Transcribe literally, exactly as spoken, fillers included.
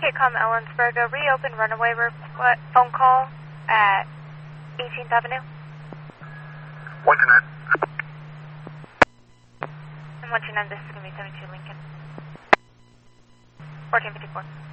K-Com Ellensburg, a reopen runaway requ- phone call at eighteenth Avenue. one two nine. And one two nine, this is going to be seventy-two Lincoln. fourteen fifty-four.